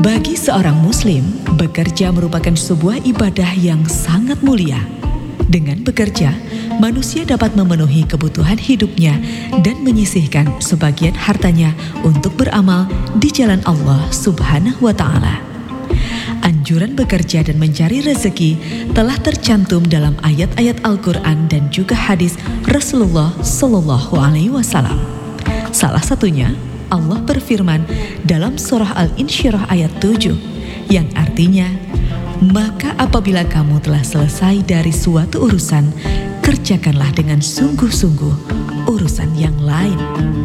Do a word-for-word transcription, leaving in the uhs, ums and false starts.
Bagi seorang muslim, bekerja merupakan sebuah ibadah yang sangat mulia. Dengan bekerja, manusia dapat memenuhi kebutuhan hidupnya dan menyisihkan sebagian hartanya untuk beramal di jalan Allah Subhanahu wa Ta'ala. Anjuran bekerja dan mencari rezeki telah tercantum dalam ayat-ayat Al-Quran dan juga hadis Rasulullah Shallallahu Alaihi Wasallam. Salah satunya, Allah berfirman dalam surah Al-Insyirah ayat tujuh, yang artinya, maka apabila kamu telah selesai dari suatu urusan, kerjakanlah dengan sungguh-sungguh urusan yang lain.